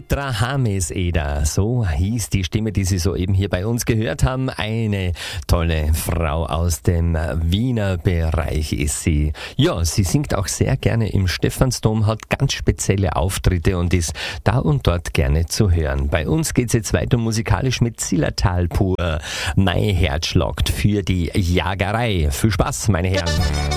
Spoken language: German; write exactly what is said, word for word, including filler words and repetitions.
Petra Hameseder, so hieß die Stimme, die Sie soeben hier bei uns gehört haben. Eine tolle Frau aus dem Wiener Bereich ist sie. Ja, sie singt auch sehr gerne im Stephansdom, hat ganz spezielle Auftritte und ist da und dort gerne zu hören. Bei uns geht's jetzt weiter musikalisch mit Zillertal pur. Mein Herz schlagt für die Jagerei. Viel Spaß, meine Herren.